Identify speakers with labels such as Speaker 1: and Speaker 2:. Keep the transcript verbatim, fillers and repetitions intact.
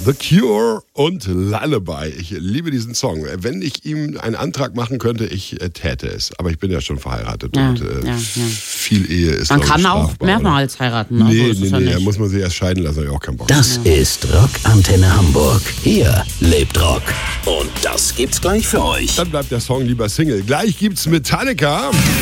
Speaker 1: The Cure und Lullaby. Ich liebe diesen Song. Wenn ich ihm einen Antrag machen könnte, ich äh, täte es. Aber ich bin ja schon verheiratet
Speaker 2: Ja,
Speaker 1: und äh,
Speaker 2: ja, ja.
Speaker 1: viel Ehe ist
Speaker 2: Man kann
Speaker 1: ich,
Speaker 2: auch
Speaker 1: strafbar,
Speaker 2: mehrmals
Speaker 1: oder?
Speaker 2: heiraten. Ne?
Speaker 1: Nee,
Speaker 2: so ist
Speaker 1: nee,
Speaker 2: es ja
Speaker 1: nee,
Speaker 2: nicht.
Speaker 1: da muss man sich erst scheiden lassen, habe ich auch keinen Bock.
Speaker 3: Das ist Rock Antenne Hamburg. Hier lebt Rock. Und das gibt's gleich für euch.
Speaker 1: Dann bleibt der Song lieber Single. Gleich gibt's Metallica.